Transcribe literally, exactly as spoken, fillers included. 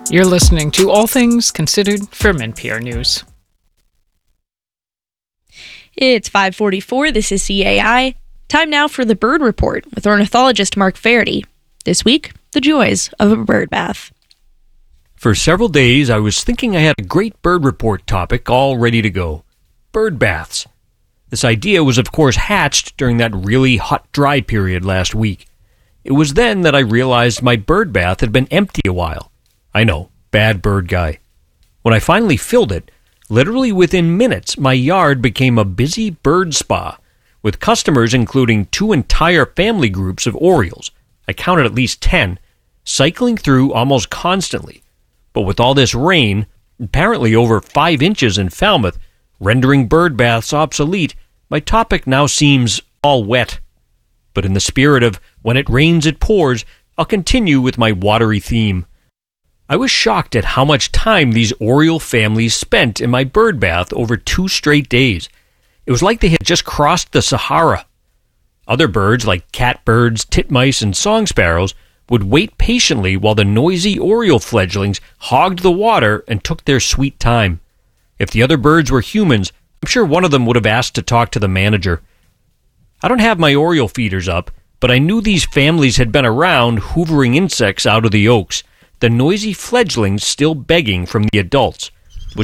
You're listening to All Things Considered from N P R News. It's five forty-four. This is C A I. Time now for the Bird Report with ornithologist Mark Faraday. This week, the joys of a bird bath. For several days, I was thinking I had a great bird report topic all ready to go. Bird baths. This idea was, of course, hatched during that really hot, dry period last week. It was then that I realized my bird bath had been empty a while. I know, bad bird guy. When I finally filled it, literally within minutes, my yard became a busy bird spa, with customers including two entire family groups of orioles. I counted at least ten, cycling through almost constantly. But with all this rain, apparently over five inches in Falmouth, rendering bird baths obsolete, my topic now seems all wet. But in the spirit of when it rains it pours, I'll continue with my watery theme. I was shocked at how much time these oriole families spent in my bird bath over two straight days. It was like they had just crossed the Sahara. Other birds, like catbirds, titmice, and song sparrows, would wait patiently while the noisy oriole fledglings hogged the water and took their sweet time. If the other birds were humans, I'm sure one of them would have asked to talk to the manager. I don't have my oriole feeders up, but I knew these families had been around hoovering insects out of the oaks, the noisy fledglings still begging from the adults.